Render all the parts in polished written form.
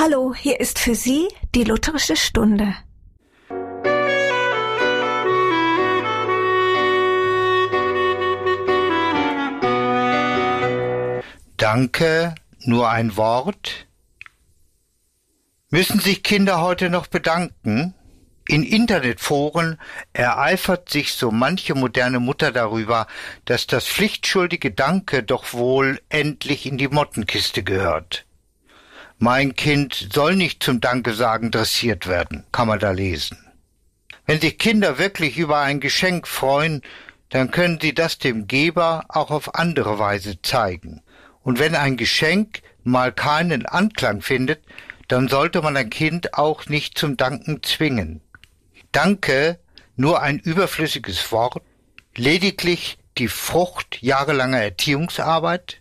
Hallo, hier ist für Sie die Lutherische Stunde. Danke, nur ein Wort? Müssen sich Kinder heute noch bedanken? In Internetforen ereifert sich so manche moderne Mutter darüber, dass das pflichtschuldige Danke doch wohl endlich in die Mottenkiste gehört. Mein Kind soll nicht zum Danke-Sagen dressiert werden, kann man da lesen. Wenn sich Kinder wirklich über ein Geschenk freuen, dann können sie das dem Geber auch auf andere Weise zeigen. Und wenn ein Geschenk mal keinen Anklang findet, dann sollte man ein Kind auch nicht zum Danken zwingen. Danke, nur ein überflüssiges Wort, lediglich die Frucht jahrelanger Erziehungsarbeit?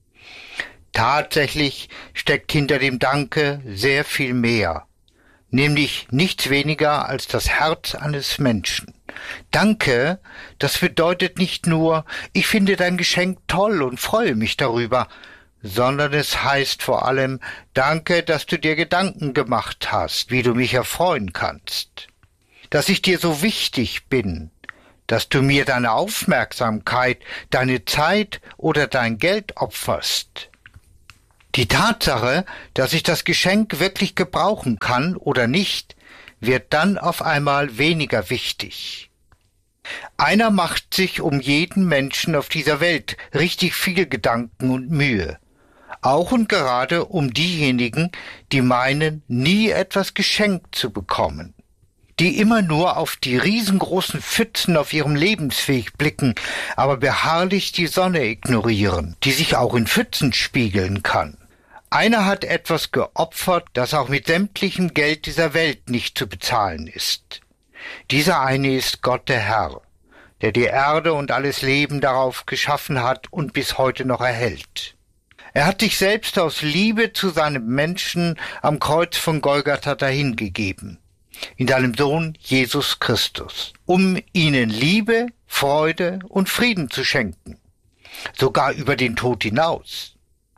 Tatsächlich steckt hinter dem Danke sehr viel mehr, nämlich nichts weniger als das Herz eines Menschen. Danke, das bedeutet nicht nur, ich finde dein Geschenk toll und freue mich darüber, sondern es heißt vor allem, danke, dass du dir Gedanken gemacht hast, wie du mich erfreuen kannst. Dass ich dir so wichtig bin, dass du mir deine Aufmerksamkeit, deine Zeit oder dein Geld opferst. Die Tatsache, dass ich das Geschenk wirklich gebrauchen kann oder nicht, wird dann auf einmal weniger wichtig. Einer macht sich um jeden Menschen auf dieser Welt richtig viel Gedanken und Mühe. Auch und gerade um diejenigen, die meinen, nie etwas geschenkt zu bekommen. Die immer nur auf die riesengroßen Pfützen auf ihrem Lebensweg blicken, aber beharrlich die Sonne ignorieren, die sich auch in Pfützen spiegeln kann. Einer hat etwas geopfert, das auch mit sämtlichem Geld dieser Welt nicht zu bezahlen ist. Dieser eine ist Gott der Herr, der die Erde und alles Leben darauf geschaffen hat und bis heute noch erhält. Er hat sich selbst aus Liebe zu seinem Menschen am Kreuz von Golgatha dahingegeben, in seinem Sohn Jesus Christus, um ihnen Liebe, Freude und Frieden zu schenken, sogar über den Tod hinaus.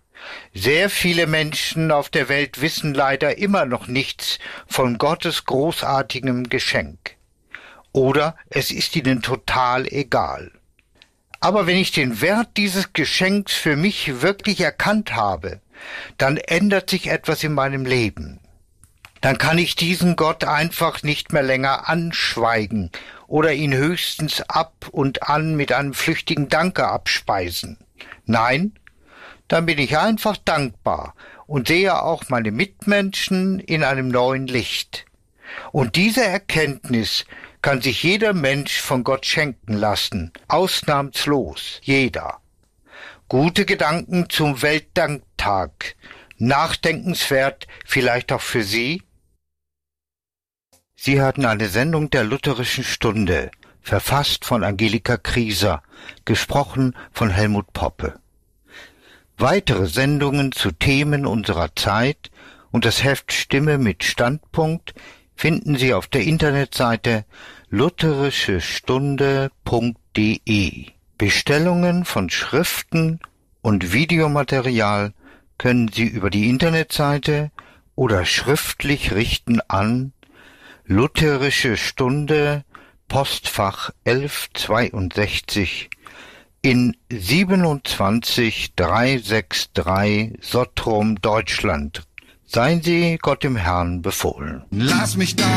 Sehr viele Menschen auf der Welt wissen leider immer noch nichts von Gottes großartigem Geschenk. Oder es ist ihnen total egal. Aber wenn ich den Wert dieses Geschenks für mich wirklich erkannt habe, dann ändert sich etwas in meinem Leben. Dann kann ich diesen Gott einfach nicht mehr länger anschweigen oder ihn höchstens ab und an mit einem flüchtigen Danke abspeisen. Nein, dann bin ich einfach dankbar und sehe auch meine Mitmenschen in einem neuen Licht. Und diese Erkenntnis kann sich jeder Mensch von Gott schenken lassen, ausnahmslos, jeder. Gute Gedanken zum Weltdanktag, nachdenkenswert vielleicht auch für Sie? Sie hörten eine Sendung der Lutherischen Stunde, verfasst von Angelika Krieser, gesprochen von Helmut Poppe. Weitere Sendungen zu Themen unserer Zeit und das Heft Stimme mit Standpunkt finden Sie auf der Internetseite lutherischestunde.de. Bestellungen von Schriften und Videomaterial können Sie über die Internetseite oder schriftlich richten an Lutherische Stunde, Postfach 1162 in 27363 Sottrum, Deutschland. Seien Sie Gott dem Herrn befohlen. Lass mich da